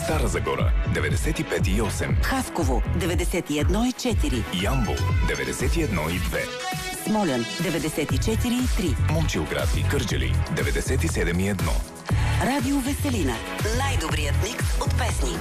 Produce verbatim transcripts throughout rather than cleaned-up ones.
Стара Загора деветдесет и пет и осем, Хасково деветдесет и едно и четири, Ямбол деветдесет и едно и две, Смолян деветдесет и четири и три, Момчилград и Кърджали деветдесет и седем и едно. Радио Веселина. Най-добрият микс от песни.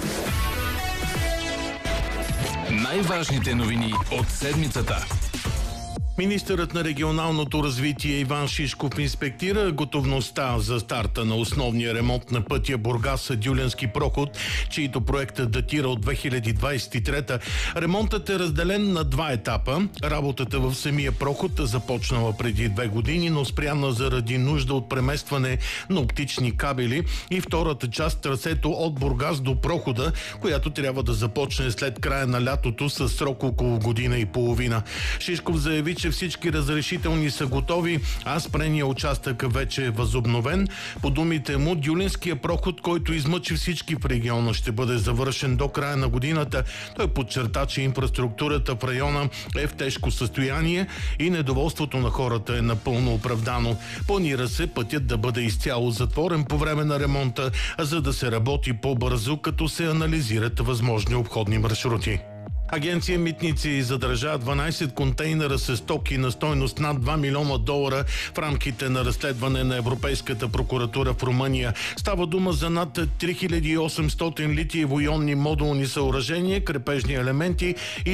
Най-важните новини от седмицата. Министърът на регионалното развитие Иван Шишков инспектира готовността за старта на основния ремонт на пътя Бургас-Дюленски проход, чието проект датира от две хиляди двадесет и трета. Ремонтът е разделен на два етапа. Работата в самия проход започнала преди две години, но спряна заради нужда от преместване на оптични кабели, и втората част, трасето от Бургас до прохода, която трябва да започне след края на лятото с срок около година и половина. Шишков заяви, че всички разрешителни са готови, а спрения участък вече е възобновен. По думите му, Дюлинския проход, който измъчи всички в региона, ще бъде завършен до края на годината. Той подчерта, че инфраструктурата в района е в тежко състояние и недоволството на хората е напълно оправдано. Планира се пътят да бъде изцяло затворен по време на ремонта, за да се работи по-бързо, като се анализират възможни обходни маршрути. Агенция Митници задържа дванадесет контейнера с стоки на стойност над два милиона долара в рамките на разследване на Европейската прокуратура в Румъния. Става дума за над три хиляди и осемстотин литиево-ионни модулни съоръжения, крепежни елементи и